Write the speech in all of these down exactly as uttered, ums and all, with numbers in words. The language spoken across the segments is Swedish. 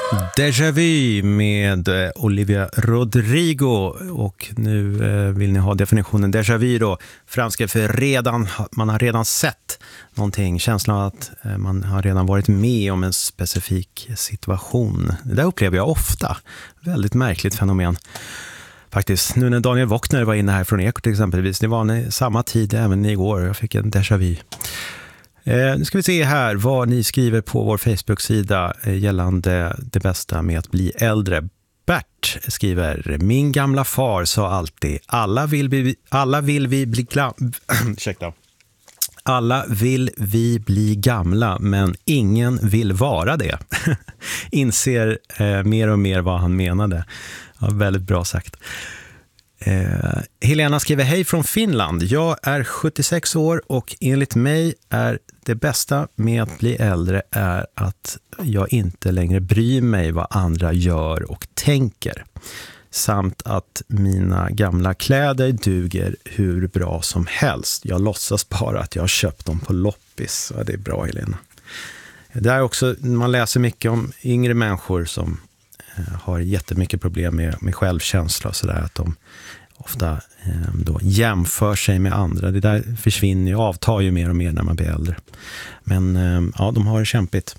Déjà vu med Olivia Rodrigo, och nu eh, vill ni ha definitionen déjà vu då, franska för redan, man har redan sett någonting, känslan av att eh, man har redan varit med om en specifik situation. Det där upplever jag ofta, väldigt märkligt fenomen faktiskt. Nu när Daniel Wockner var inne här från Ekot exempelvis, det var i samma tid även igår, jag fick en déjà vu. Eh, nu ska vi se här vad ni skriver på vår Facebook-sida eh, gällande det bästa med att bli äldre. Bert skriver: min gamla far sa alltid, alla vill vi, alla vill vi bli glam- Ursäkta. Alla vill vi bli gamla, men ingen vill vara det. Inser eh, mer och mer vad han menade. Ja, väldigt bra sagt. Eh, Helena skriver: hej från Finland. Jag är sjuttiosex år och enligt mig är det bästa med att bli äldre är att jag inte längre bryr mig vad andra gör och tänker. Samt att mina gamla kläder duger hur bra som helst. Jag låtsas bara att jag har köpt dem på loppis. Ja, det är bra, Helena. Det är också, man läser mycket om yngre människor som har jättemycket problem med, med självkänsla och sådär, att de ofta eh, då jämför sig med andra. Det där försvinner ju, avtar ju mer och mer när man blir äldre. Men eh, ja, de har det kämpigt.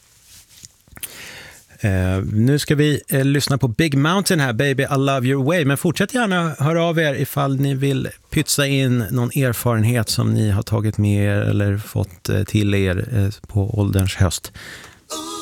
Eh, nu ska vi eh, lyssna på Big Mountain här, Baby I Love Your Way. Men fortsätt gärna höra av er ifall ni vill pytsa in någon erfarenhet som ni har tagit med er eller fått eh, till er eh, på ålderns höst.